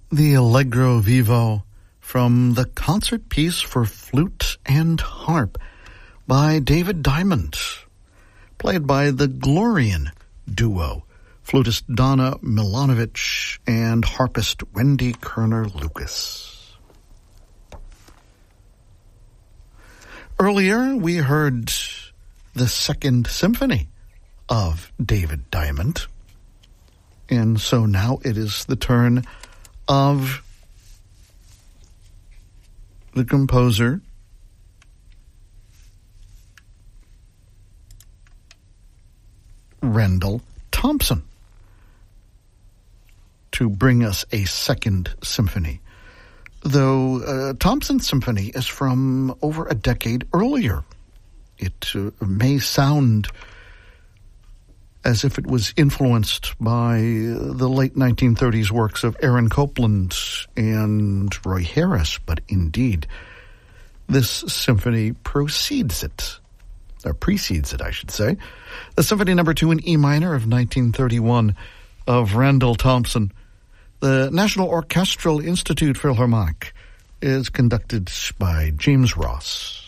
The Allegro Vivo from the concert piece for flute and harp by David Diamond, played by the Glorian duo, flutist Donna Milanovic and harpist Wendy Kerner-Lucas. Earlier, we heard the Second Symphony of David Diamond, and so now it is the turn of the composer Rendell Thompson to bring us a second symphony. Though Thompson's symphony is from over a decade earlier. It may sound as if it was influenced by the late 1930s works of Aaron Copland and Roy Harris, but indeed, this symphony precedes it, I should say. The Symphony No. 2 in E minor of 1931 of Rendell Thompson. The National Orchestral Institute Philharmonic is conducted by James Ross.